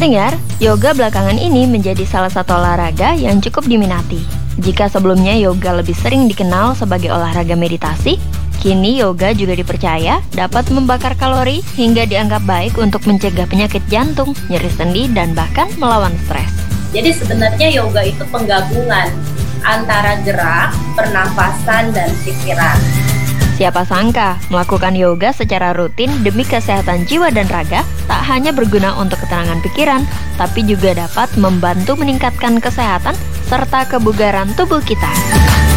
Pendengar, yoga belakangan ini menjadi salah satu olahraga yang cukup diminati. Jika sebelumnya yoga lebih sering dikenal sebagai olahraga meditasi, kini yoga juga dipercaya dapat membakar kalori hingga dianggap baik untuk mencegah penyakit jantung, nyeri sendi, dan bahkan melawan stres. Jadi sebenarnya yoga itu penggabungan antara gerak, pernafasan, dan pikiran. Siapa sangka, melakukan yoga secara rutin demi kesehatan jiwa dan raga tak hanya berguna untuk ketenangan pikiran, tapi juga dapat membantu meningkatkan kesehatan serta kebugaran tubuh kita.